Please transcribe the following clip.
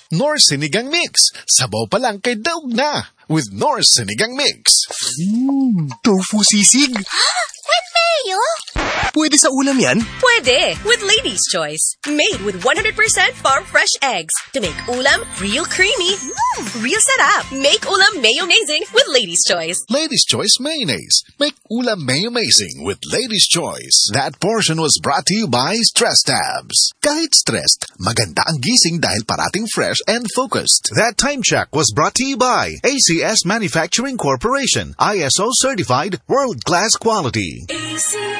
Knorr Sinigang Mix. Sabaw pa lang kay daog na. With Knorr Sinigang Mix. Tofu sisig. With mayo? Pwede sa ulam yan? Pwede, with Lady's Choice. Made with 100% farm fresh eggs. To make ulam real creamy, real sarap. Make ulam mayo-mazing with Lady's Choice. Lady's Choice Mayonnaise. Make ulam mayo-mazing with Lady's Choice. That portion was brought to you by Stress Tabs. Kahit stressed, maganda ang gising dahil parating fresh and focused. That time check was brought to you by ACS Manufacturing Corporation. ISO certified, world-class quality.